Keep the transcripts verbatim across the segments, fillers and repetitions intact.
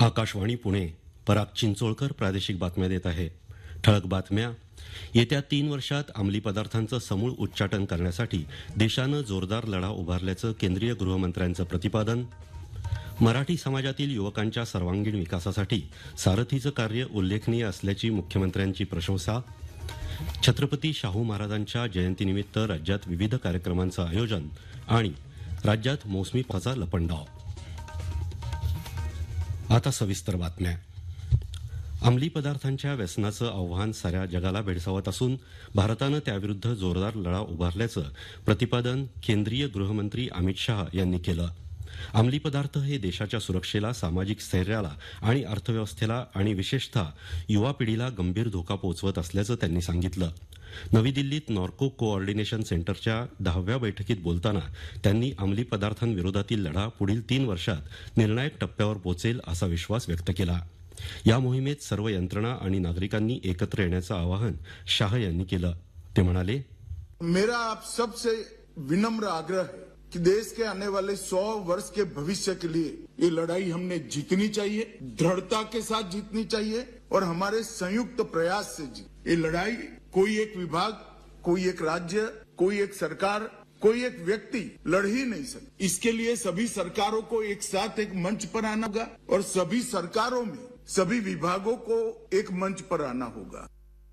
आकाशवाणी पुणे. पराग चिंचोळकर प्रादेशिक बातम्या देत आहे. ठळक बातम्या. येत्या तीन वर्षात अंमली पदार्थांचं समूळ उच्चाटन करण्यासाठी देशानं जोरदार लढा उभारल्याचं केंद्रीय गृहमंत्र्यांचं प्रतिपादन. मराठी समाजातील युवकांच्या सर्वांगीण विकासासाठी सारथीचं कार्य उल्लेखनीय असल्याची मुख्यमंत्र्यांची प्रशंसा. छत्रपती शाहू महाराजांच्या जयंतीनिमित्त राज्यात विविध कार्यक्रमांचं आयोजन आणि राज्यात मोसमी पावसाचा लपंडाव. आता सविस्तर बातम्या. अंमली पदार्थांच्या व्यसनाचं आव्हान साऱ्या जगाला भेडसावत असून भारतानं त्याविरुद्ध जोरदार लढा उभारल्याचं प्रतिपादन केंद्रीय गृहमंत्री अमित शाह यांनी केलं. अंमली पदार्थ हे देशाच्या सुरक्षेला, सामाजिक स्थैर्याला आणि अर्थव्यवस्थेला आणि विशेषतः युवा पिढीला गंभीर धोका पोहोचवत असल्याचं त्यांनी सांगितलं. नवी दिल्लीत नॉर्को कोऑर्डिनेशन सेंटरच्या दहाव्या बैठकीत बोलताना त्यांनी अंमली पदार्थांविरोधातील लढा पुढील तीन वर्षात निर्णायक टप्प्यावर पोहोचेल असा विश्वास व्यक्त केला. या मोहिमेत सर्व यंत्रणा आणि नागरिकांनी एकत्र येण्याचं आवाहन शाह यांनी केलं. ते म्हणाले, मेरा आप सबसे विनम्र आग्रह है कि देश के आने वाले सौ वर्ष के भविष्य के लिए ये लड़ाई हमने जीतनी चाहिए, दृढ़ता के साथ जीतनी चाहिए और हमारे संयुक्त प्रयास से जीत. ये लड़ाई कोई एक विभाग, कोई एक राज्य, कोई एक सरकार, कोई एक व्यक्ति लड़ ही नहीं सकती. इसके लिए सभी सरकारों को एक साथ एक मंच पर आना होगा और सभी सरकारों में सभी विभागों को एक मंच पर आना होगा.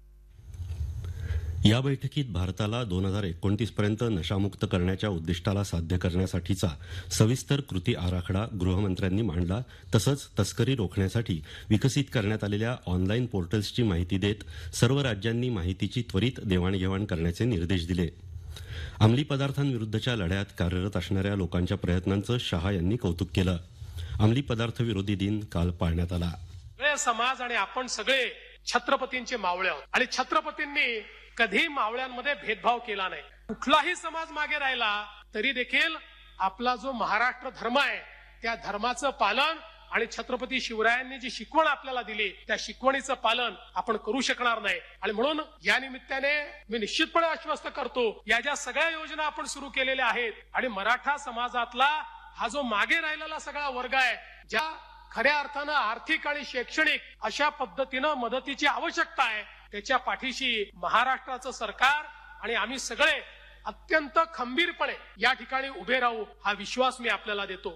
या बैठकीत भारताला दोन हजार एकोणतीस पर्यंत नशामुक्त करण्याच्या उद्दिष्टाला साध्य करण्यासाठीचा सविस्तर कृती आराखडा गृहमंत्र्यांनी मांडला. तसंच तस्करी रोखण्यासाठी विकसित करण्यात आलेल्या ऑनलाईन पोर्टल्सची माहिती देत सर्व राज्यांनी माहितीची त्वरित देवाणघेवाण करण्याचे निर्देश दिले. अंमली पदार्थांविरुद्धच्या लढ्यात कार्यरत असणाऱ्या लोकांच्या प्रयत्नांचं शाह यांनी कौतुक केलं. अंमली पदार्थ विरोधी दिन काल पाळण्यात आला. समाज आणि आपण सगळे छत्रपतींचे मावळे आहोत आणि छत्रपतींनी कधी मावळ्यांमध्ये भेदभाव केला नाही. कुठलाही समाज मागे राहिला तरी देखील आपला जो महाराष्ट्र धर्म आहे त्या धर्माचं पालन आणि छत्रपती शिवरायांनी जी शिकवण आपल्याला दिली त्या शिकवणीचं पालन आपण करू शकणार नाही. आणि म्हणून या निमित्ताने मी निश्चितपणे आश्वस्त करतो, या ज्या सगळ्या योजना आपण सुरू केलेल्या आहेत आणि मराठा समाजातला हा जो मागे राहिलेला सगळा वर्ग आहे, ज्या खऱ्या अर्थानं आर्थिक आणि शैक्षणिक अशा पद्धतीनं मदतीची आवश्यकता आहे, त्याच्या पाठीशी महाराष्ट्राचं सरकार आणि आम्ही सगळे अत्यंत खंबीरपणे या ठिकाणी उभे राहू हा विश्वास मी आपल्याला देतो.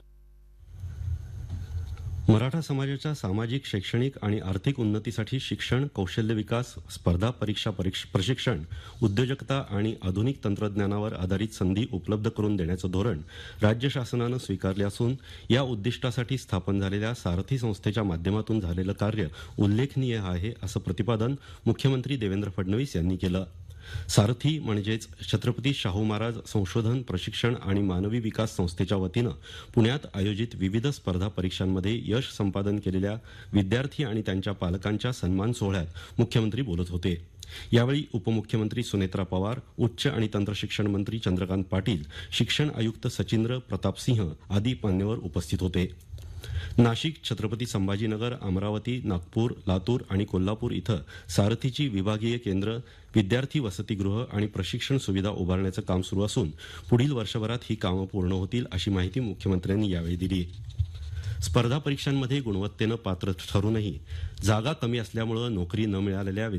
मराठा समाजाच्या सामाजिक, शैक्षणिक आणि आर्थिक उन्नतीसाठी शिक्षण, कौशल्य विकास, स्पर्धा परीक्षा प्रशिक्षण, उद्योजकता आणि आधुनिक तंत्रज्ञानावर आधारित संधी उपलब्ध करून देण्याचं धोरण राज्य शासनानं स्वीकारले असून या उद्दिष्टासाठी स्थापन झालेल्या सारथी संस्थेच्या माध्यमातून झालेलं कार्य उल्लेखनीय आहे असं प्रतिपादन मुख्यमंत्री देवेंद्र फडणवीस यांनी केलं. सारथी म्हणजेच छत्रपती शाहू महाराज संशोधन, प्रशिक्षण आणि मानवी विकास संस्थेच्या वतीनं पुण्यात आयोजित विविध स्पर्धा परीक्षांमध्ये यश संपादन केलेल्या विद्यार्थी आणि त्यांच्या पालकांच्या सन्मान सोहळ्यात मुख्यमंत्री बोलत होते. यावेळी उपमुख्यमंत्री सुनेत्रा पवार, उच्च आणि तंत्रशिक्षण मंत्री चंद्रकांत पाटील, शिक्षण आयुक्त सचिंद्र प्रतापसिंह आदी मान्यवर उपस्थित होते. नाशिक, छत्रपती संभाजीनगर, अमरावती, नागपूर, लातूर आणि कोल्हापूर इथं सारथीची विभागीय केंद्र, विद्यार्थी वसतिगृह आणि प्रशिक्षण सुविधा उभारण्याचं काम सुरू असून पुढील वर्षभरात ही कामं पूर्ण होतील अशी माहिती मुख्यमंत्र्यांनी यावेळी दिली. स्पर्धा परीक्षांमध्ये गुणवत्तेनं पात्र ठरूनही जागा कमी असल्यामुळे नोकरी न मिळालेल्या